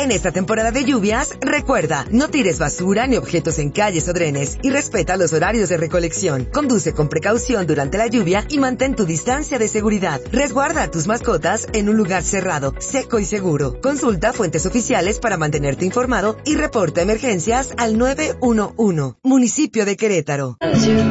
En esta temporada de lluvias, recuerda, no tires basura ni objetos en calles o drenes y respeta los horarios de recolección. Conduce con precaución durante la lluvia y mantén tu distancia de seguridad. Resguarda a tus mascotas en un lugar cerrado, seco y seguro. Consulta fuentes oficiales para mantenerte informado y reporta emergencias al 911. Municipio de Querétaro.